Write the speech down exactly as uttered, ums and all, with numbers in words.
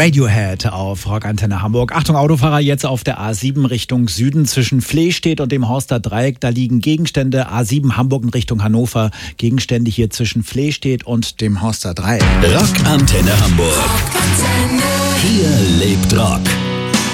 Radiohead auf Rockantenne Hamburg. Achtung Autofahrer, jetzt auf der A sieben Richtung Süden zwischen Flehstedt und dem Horster Dreieck. Da liegen Gegenstände. A sieben Hamburg in Richtung Hannover. Gegenstände hier zwischen Flehstedt und dem Horster Dreieck. Rockantenne Hamburg. Hier lebt Rock.